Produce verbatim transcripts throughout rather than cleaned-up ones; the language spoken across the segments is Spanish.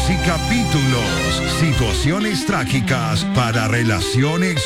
Toxicapítulos, situaciones trágicas para relaciones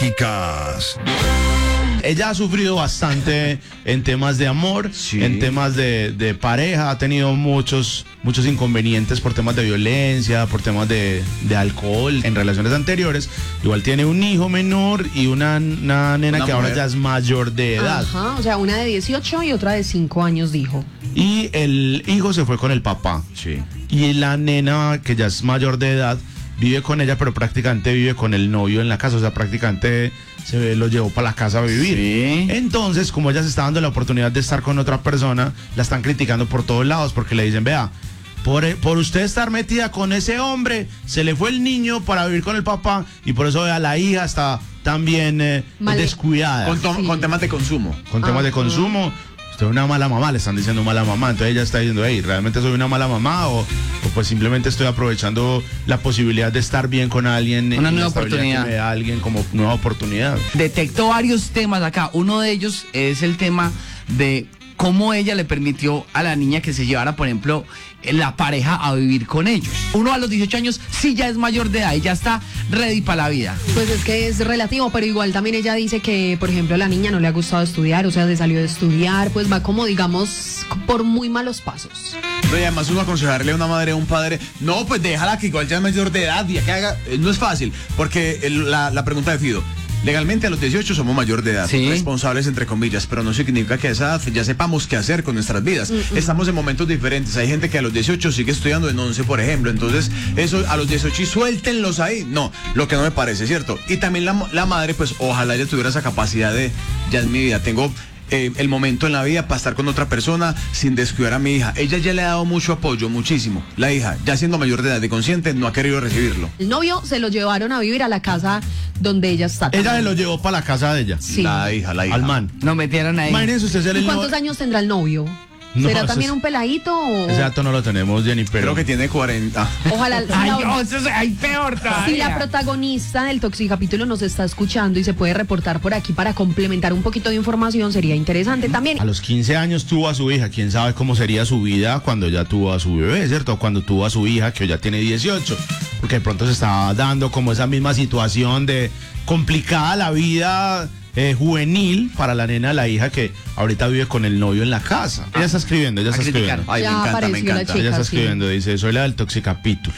mágicas. Ella ha sufrido bastante en temas de amor, sí. en temas de, de pareja, ha tenido muchos, muchos inconvenientes por temas de violencia, por temas de, de alcohol en relaciones anteriores. Igual tiene un hijo menor y una, una nena una que mujer. ahora ya es mayor de edad. Ajá, o sea, una de dieciocho y otra de cinco años, dijo. Y el hijo se fue con el papá. Sí. Y la nena, que ya es mayor de edad, vive con ella, pero prácticamente vive con el novio en la casa, o sea, prácticamente se lo llevó para la casa a vivir. Sí. Entonces, como ella se está dando la oportunidad de estar con otra persona, la están criticando por todos lados, porque le dicen, vea, por, por usted estar metida con ese hombre, se le fue el niño para vivir con el papá, y por eso vea, la hija está también eh, descuidada. Con, to- sí. con temas de consumo. Con temas Ajá. de consumo. Usted es una mala mamá, le están diciendo mala mamá, entonces ella está diciendo, hey, ¿realmente soy una mala mamá? O, o pues simplemente estoy aprovechando la posibilidad de estar bien con alguien. Una y nueva la oportunidad. Que me da alguien como nueva oportunidad. Detecto varios temas acá. Uno de ellos es el tema de cómo ella le permitió a la niña que se llevara, por ejemplo, la pareja a vivir con ellos. Uno a los dieciocho años sí ya es mayor de edad y ya está ready para la vida. Pues es que es relativo, pero igual también ella dice que, por ejemplo, a la niña no le ha gustado estudiar, o sea, se salió de estudiar, pues va como, digamos, por muy malos pasos. No, y además uno aconsejarle a una madre o a un padre, no, pues déjala que igual ya es mayor de edad y que haga, eh, no es fácil, porque el, la, la pregunta de Fido, legalmente a los dieciocho somos mayor de edad, sí. responsables entre comillas, pero no significa que a esa edad ya sepamos qué hacer con nuestras vidas. Mm-mm. Estamos en momentos diferentes. Hay gente que a los dieciocho sigue estudiando en once, por ejemplo. Entonces, eso a los dieciocho y suéltenlos ahí. No, lo que no me parece, ¿cierto? Y también la, la madre, pues ojalá ella tuviera esa capacidad de, ya es mi vida, tengo... Eh, el momento en la vida para estar con otra persona sin descuidar a mi hija. Ella ya le ha dado mucho apoyo, muchísimo. La hija, ya siendo mayor de edad y consciente, no ha querido recibirlo. El novio se lo llevaron a vivir a la casa donde ella está. Ella se lo llevó para la casa de ella. Sí. La hija, la hija. Al man. Nos metieron ahí. Imagínense usted ser el ¿Y cuántos no... años tendrá el novio? No, ¿Será ese también es... un peladito o...? Ese dato no lo tenemos, Jenny, pero... Creo que tiene cuarenta. Ojalá... si Ay, la- no, eso es ay, peor todavía. Si la protagonista del Toxicapítulo nos está escuchando y se puede reportar por aquí para complementar un poquito de información, sería interesante también. A los quince años tuvo a su hija, quién sabe cómo sería su vida cuando ya tuvo a su bebé, ¿cierto? Cuando tuvo a su hija, que ya tiene dieciocho, porque de pronto se estaba dando como esa misma situación de complicada la vida eh, juvenil para la nena, la hija que ahorita vive con el novio en la casa. Ella está escribiendo, ella A está criticar. escribiendo. Ay, Ya me encanta, me apareció la encanta. chica. Ella está sí. escribiendo, dice, soy la del Toxicapítulo.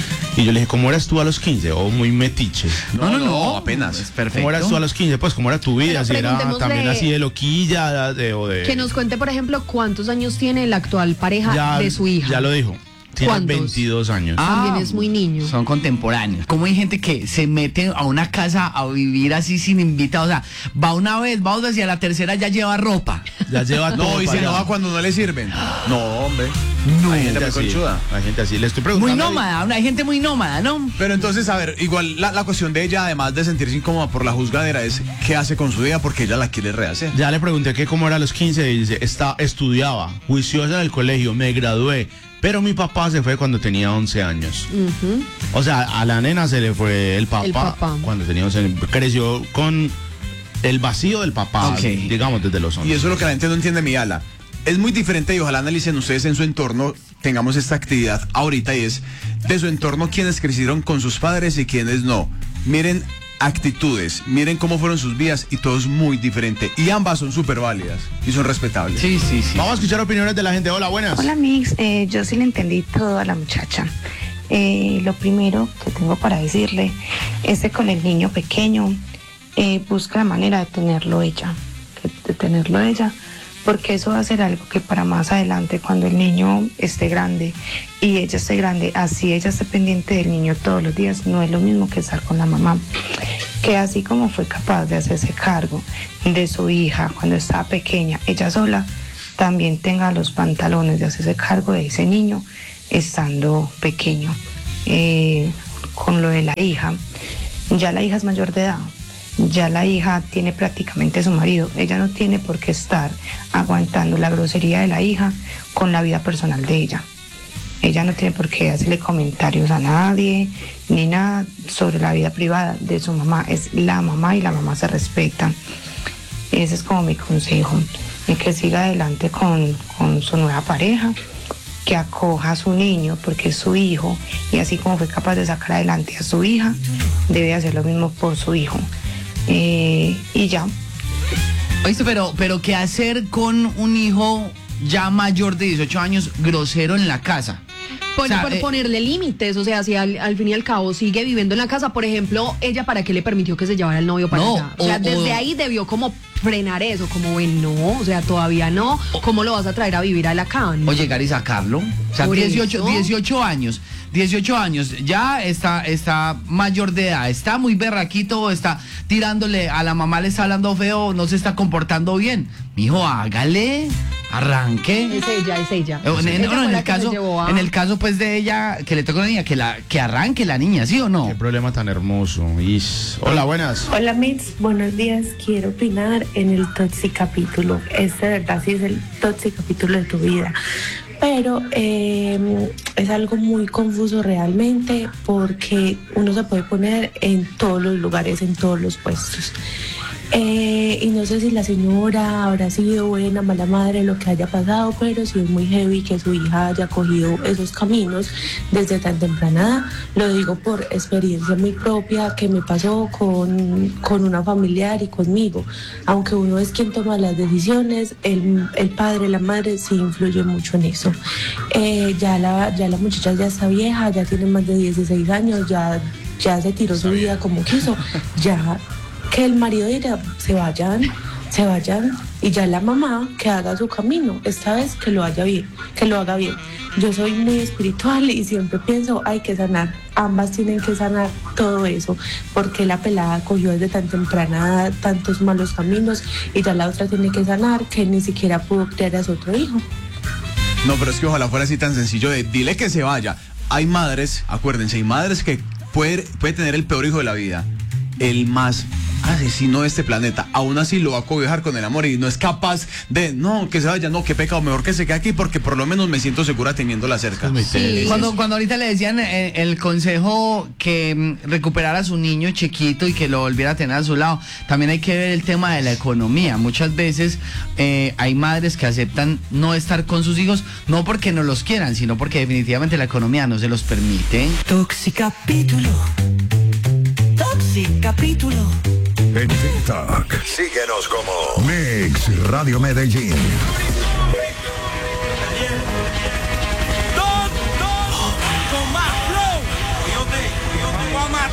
Y yo le dije, ¿cómo eras tú a los quince? O muy metiche. No, no, no, apenas. Es perfecto. ¿Cómo eras tú a los quince? Pues, ¿cómo era tu vida? Pero Si era preguntémosle- también así de loquilla de, o de... Que nos cuente, por ejemplo, cuántos años tiene la actual pareja ya, de su hija. Ya lo dijo. Tiene ¿Cuántos? veintidós años. También es muy niño. Son contemporáneos. Como hay gente que se mete a una casa a vivir así sin invitados. O sea, va una vez, va otra vez y a la tercera ya lleva ropa. Ya lleva todo No, y se para allá. enoja cuando no le sirven. No, hombre. No, Hay gente gente así, conchuda. hay gente así. Le estoy Muy preguntando. nómada, hay gente muy nómada, ¿no? Pero entonces, a ver, igual la, la cuestión de ella, además de sentirse incómoda por la juzgadera, es qué hace con su vida porque ella la quiere rehacer. Ya le pregunté que cómo era a los quince y dice, está, estudiaba, juiciosa en el colegio, me gradué, pero mi papá se fue cuando tenía once años. Ujú. O sea, a la nena se le fue el papá, El papá. cuando tenía once años. Creció con el vacío del papá, Ok. digamos, desde los once. Y eso es lo que la gente no entiende, mi ala. Es muy diferente y ojalá analicen ustedes en su entorno, tengamos esta actividad ahorita y es de su entorno quienes crecieron con sus padres y quienes no. Miren actitudes, miren cómo fueron sus vidas y todo es muy diferente. Y ambas son súper válidas y son respetables. Sí, sí, sí. Vamos a escuchar opiniones de la gente. Hola, buenas. Hola Mix, eh, yo sí le entendí todo a la muchacha. Eh, lo primero que tengo para decirle es que con el niño pequeño eh, busca la manera de tenerlo ella, que- de tenerlo ella, porque eso va a ser algo que para más adelante, cuando el niño esté grande y ella esté grande, así ella esté pendiente del niño todos los días, no es lo mismo que estar con la mamá. Que así como fue capaz de hacerse cargo de su hija cuando estaba pequeña, ella sola, también tenga los pantalones de hacerse cargo de ese niño estando pequeño. Eh, con lo de la hija, ya la hija es mayor de edad, ya la hija tiene prácticamente su marido, ella no tiene por qué estar aguantando la grosería de la hija con la vida personal de ella. Ella no tiene por qué hacerle comentarios a nadie, ni nada sobre la vida privada de su mamá. Es la mamá y la mamá se respeta. Ese es como mi consejo. Y que siga adelante con, con su nueva pareja, que acoja a su niño porque es su hijo, y así como fue capaz de sacar adelante a su hija, debe hacer lo mismo por su hijo. Eh, y ya. Oíste, pero, pero ¿qué hacer con un hijo ya mayor de dieciocho años, grosero en la casa? Por, O sea, por eh, ponerle límites, o sea, si al, al fin y al cabo sigue viviendo en la casa, por ejemplo, ella para qué le permitió que se llevara el novio para No, allá. O sea, o- desde o- ahí debió como frenar eso, como, bueno, no, o sea, todavía no, ¿cómo lo vas a traer a vivir a la cama? O llegar y sacarlo. O sea, Por dieciocho, eso. dieciocho años. dieciocho años, ya está, está mayor de edad, está muy berraquito, está tirándole a la mamá, le está hablando feo, no se está comportando bien. Mijo, hágale, arranque. Es ella, es ella. Eh, En, en- Ella no, fue en la el que se caso, llevó a- en el caso pues de ella, que le toca a la niña, que la, que arranque la niña, ¿sí o no? Qué problema tan hermoso. Is. Hola, buenas. Hola Mits, buenos días. Quiero opinar en el Toxicapítulo. Este de verdad sí es el Toxicapítulo de tu vida. Pero eh, es algo muy confuso realmente porque uno se puede poner en todos los lugares, en todos los puestos. Eh, y no sé si la señora habrá sido buena, mala madre, lo que haya pasado, pero sí es muy heavy que su hija haya cogido esos caminos desde tan temprana edad. Lo digo por experiencia muy propia que me pasó con, con una familiar y conmigo. Aunque uno es quien toma las decisiones, el, el padre, la madre sí influye mucho en eso. Eh, ya, la, ya la muchacha ya está vieja, ya tiene más de dieciséis años, ya, ya se tiró su vida como quiso, ya... que el marido dirá, se vayan, se vayan, y ya la mamá que haga su camino, esta vez que lo haga bien, que lo haga bien. Yo soy muy espiritual y siempre pienso, hay que sanar, ambas tienen que sanar todo eso, porque la pelada cogió desde tan temprana edad tantos malos caminos, y ya la otra tiene que sanar, que ni siquiera pudo criar a su otro hijo. No, pero es que ojalá fuera así tan sencillo de dile que se vaya. Hay madres, acuérdense, hay madres que puede, puede tener el peor hijo de la vida, el más asesino de este planeta, aún así lo va a cobijar con el amor y no es capaz de, no, que se vaya, no, qué pecado, mejor que se quede aquí porque por lo menos me siento segura teniéndola cerca. Sí. Cuando, cuando ahorita le decían eh, el consejo que mm, recuperara a su niño chiquito y que lo volviera a tener a su lado, también hay que ver el tema de la economía. Muchas veces eh, hay madres que aceptan no estar con sus hijos, no porque no los quieran, sino porque definitivamente la economía no se los permite. Toxicapítulo. Toxicapítulo. En TikTok, síguenos como Mix Radio Medellín.